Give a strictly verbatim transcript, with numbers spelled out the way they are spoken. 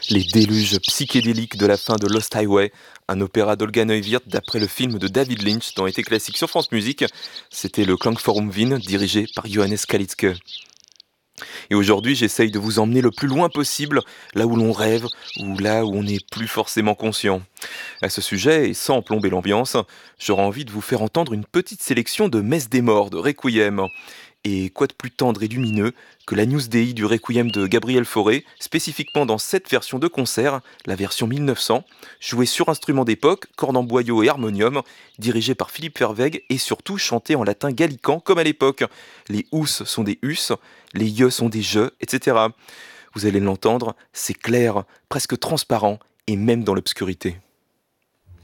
Les déluges psychédéliques de la fin de Lost Highway, un opéra d'Olga Neuwirth d'après le film de David Lynch dont était classique sur France Musique, c'était le Klangforum Wien dirigé par Johannes Kalitzke. Et aujourd'hui, j'essaye de vous emmener le plus loin possible, là où l'on rêve ou là où on n'est plus forcément conscient. À ce sujet, et sans plomber l'ambiance, j'aurais envie de vous faire entendre une petite sélection de Messe des Morts de Requiem. Et quoi de plus tendre et lumineux que la News Dei du Requiem de Gabriel Fauré, spécifiquement dans cette version de concert, la version mille neuf cents, jouée sur instrument d'époque, cordes en boyau et harmonium, dirigée par Philippe Verweg et surtout chantée en latin gallican comme à l'époque. Les us sont des us, les ye sont des je, et cetera. Vous allez l'entendre, c'est clair, presque transparent et même dans l'obscurité.